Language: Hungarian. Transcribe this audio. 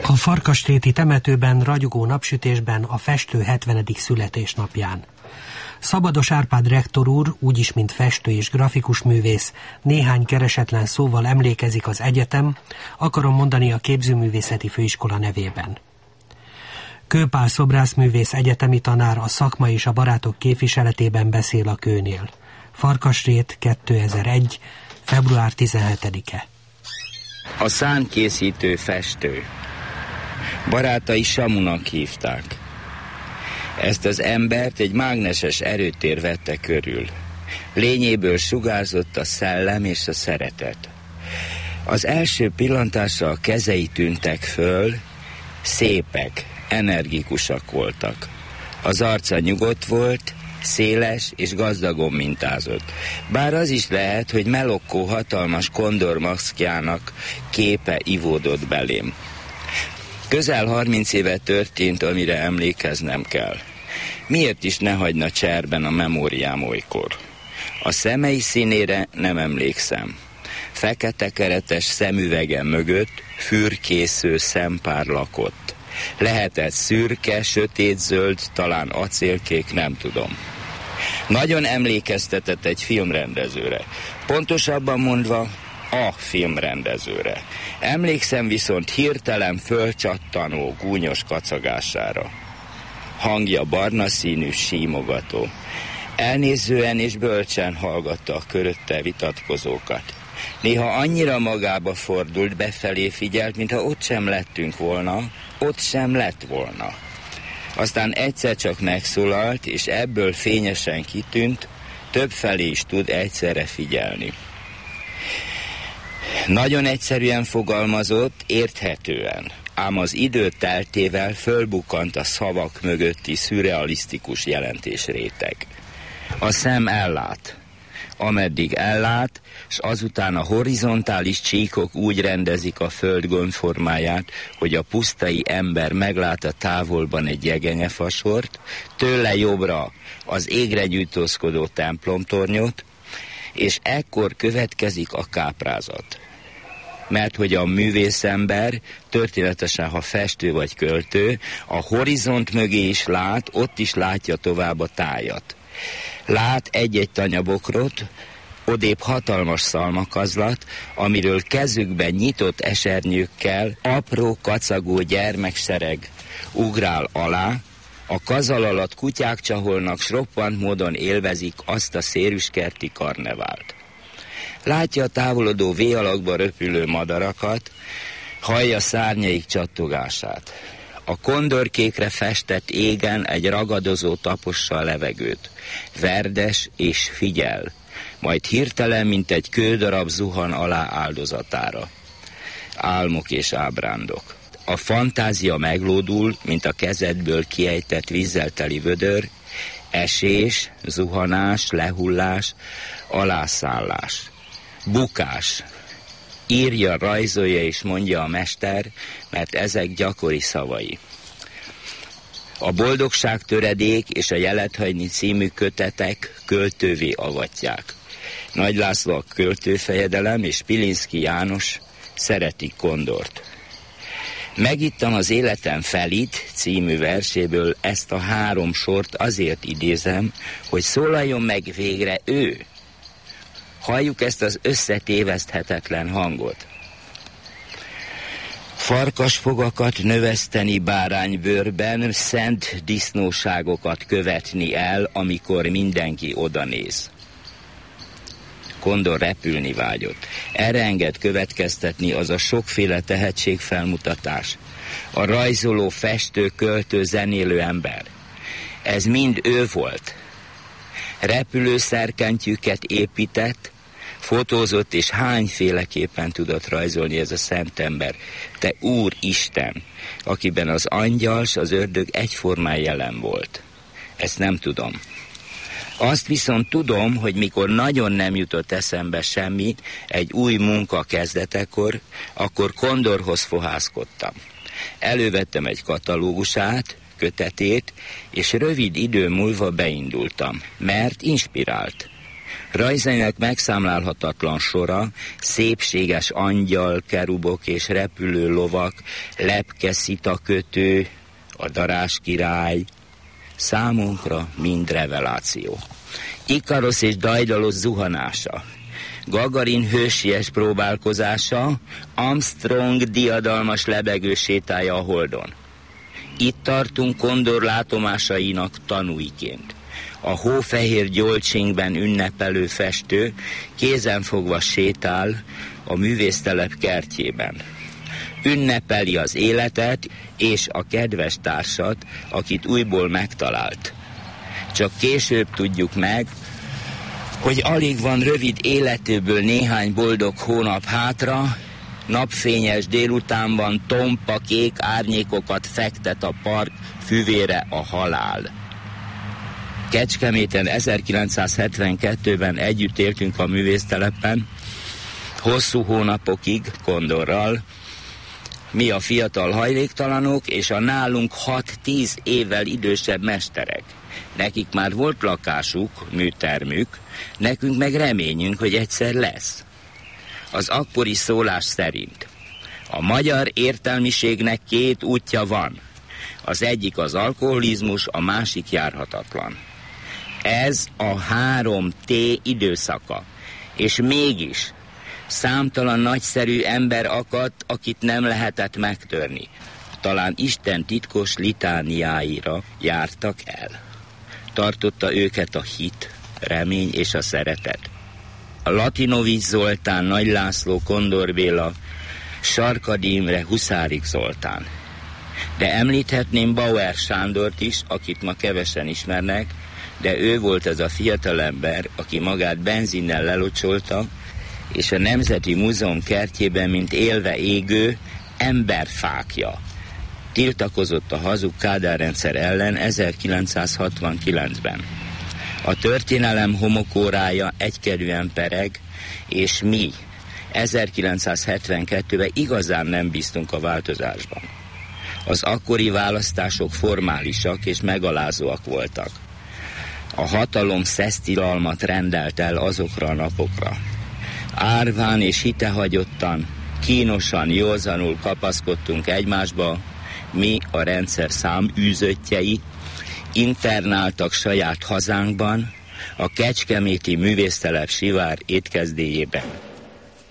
A Farkasréti temetőben ragyogó napsütésben a festő 70. születésnapján. Szabados Árpád rektor úr, úgyis mint festő és grafikus művész, néhány keresetlen szóval emlékezik az egyetem, akarom mondani a Képzőművészeti Főiskola nevében. Kőpál szobrászművész egyetemi tanár a szakma és a barátok képviseletében beszél a Kőnél. Farkasrét, 2001. február 17-e. A szánkészítő festő. Barátai Samunak hívták. Ezt az embert egy mágneses erőtér vette körül. Lényéből sugárzott a szellem és a szeretet. Az első pillantásra a kezei tűntek föl, szépek, energikusak voltak. Az arca nyugodt volt, széles és gazdagon mintázott. Bár az is lehet, hogy melokkó hatalmas kondor maszkjának képe ivódott belém. Közel 30 éve történt, amire emlékeznem kell. Miért is ne hagyna cserben a memóriám olykor? A szemei színére nem emlékszem. Fekete keretes szemüvege mögött fürkésző szempár lakott. Lehetett szürke, sötétzöld, talán acélkék, nem tudom. Nagyon emlékeztetett egy filmrendezőre. Pontosabban mondva, a filmrendezőre. Emlékszem viszont hirtelen fölcsattanó, gúnyos kacagására. Hangja barna színű, símogató. Elnézően és bölcsen hallgatta a körötte vitatkozókat. Néha annyira magába fordult, befelé figyelt, mintha ott sem lettünk volna, ott sem lett volna. Aztán egyszer csak megszólalt, és ebből fényesen kitűnt, többfelé is tud egyszerre figyelni. Nagyon egyszerűen fogalmazott, érthetően, ám az idő teltével fölbukkant a szavak mögötti szürrealisztikus jelentésréteg. A szem ellát, ameddig ellát, s azután a horizontális csíkok úgy rendezik a föld gömbformáját, hogy a pusztai ember meglát a távolban egy jegenyefasort, tőle jobbra az égre gyújtózkodó templomtornyot, és ekkor következik a káprázat. Mert hogy a művészember, történetesen ha festő vagy költő, a horizont mögé is lát, ott is látja tovább a tájat. Lát egy-egy tanyabokrot, odébb hatalmas szalmakazlat, amiről kezükben nyitott esernyőkkel apró kacagó gyermeksereg ugrál alá, a kazal alatt kutyák csaholnak, s roppant módon élvezik azt a szérűskerti karnevált. Látja a távolodó V-alakba röpülő madarakat, hallja szárnyaik csattogását. A kondorkékre festett égen egy ragadozó tapossa a levegőt. Verdes és figyel, majd hirtelen, mint egy kődarab zuhan alá áldozatára. Álmok és ábrándok. A fantázia meglódul, mint a kezedből kiejtett vízzel teli vödör, esés, zuhanás, lehullás, alászállás. Bukás. Írja, rajzolja és mondja a mester, mert ezek gyakori szavai. A Boldogság töredék és a Jelethagyni című kötetek költővé avatják. Nagy László a költőfejedelem és Pilinszky János szeretik Kondort. Megittam az Életem felit című verséből ezt a 3 sort, azért idézem, hogy szólaljon meg végre ő. Halljuk ezt az összetéveszthetetlen hangot. Farkasfogakat növeszteni báránybőrben, szent disznóságokat követni el, amikor mindenki odanéz. Kondor repülni vágyott. Erre enged következtetni az a sokféle tehetségfelmutatás. A rajzoló, festő, költő, zenélő ember. Ez mind ő volt. Repülőszerkentyűket épített, fotózott, és hányféleképpen tudott rajzolni ez a szent ember. Te Úristen, akiben az angyal s az ördög egyformán jelen volt. Ezt nem tudom. Azt viszont tudom, hogy mikor nagyon nem jutott eszembe semmi egy új munka kezdetekor, akkor Kondorhoz fohászkodtam. Elővettem egy katalógusát, kötetét, és rövid idő múlva beindultam, mert inspirált. Rajzainak megszámlálhatatlan sora, szépséges angyal, kerubok és repülő lovak, lepke szitakötő, a darázs király, számunkra mind reveláció. Ikarosz és Dajdalos zuhanása, Gagarin hősies próbálkozása, Armstrong diadalmas lebegő sétája a Holdon. Itt tartunk Kondor látomásainak tanúiként. A hófehér gyolcsingben ünnepelő festő kézenfogva sétál a művésztelep kertjében. Ünnepeli az életet és a kedves társat, akit újból megtalált. Csak később tudjuk meg, hogy alig van rövid életéből néhány boldog hónap hátra, napfényes délutánban tompa kék árnyékokat fektet a park füvére a halál. Kecskeméten 1972-ben együtt éltünk a művésztelepen, hosszú hónapokig Kondorral, mi a fiatal hajléktalanok és a nálunk 6-10 évvel idősebb mesterek. Nekik már volt lakásuk, műtermük, nekünk meg reményünk, hogy egyszer lesz. Az akkori szólás szerint a magyar értelmiségnek 2 útja van. Az egyik az alkoholizmus, a másik járhatatlan. Ez a 3T időszaka. És mégis számtalan nagyszerű ember akadt, akit nem lehetett megtörni. Talán Isten titkos litániáira jártak el. Tartotta őket a hit, remény és a szeretet. A Latinovics Zoltán, Nagy László, Kondor Béla, Sarkady Imre, Huszárik Zoltán. De említhetném Bauer Sándort is, akit ma kevesen ismernek, de ő volt az a fiatalember, aki magát benzinnel lelocsolta, és a Nemzeti Múzeum kertjében, mint élve égő, emberfákja. Tiltakozott a hazug Kádár-rendszer ellen 1969-ben. A történelem homokórája egykedvűen pereg, és mi 1972-ben igazán nem bíztunk a változásban. Az akkori választások formálisak és megalázóak voltak. A hatalom szesztilalmat rendelt el azokra a napokra. Árván és hitehagyottan, kínosan, józanul kapaszkodtunk egymásba, mi a rendszer száműzöttjei, internáltak saját hazánkban, a kecskeméti művésztelep Sivár étkezdéjében.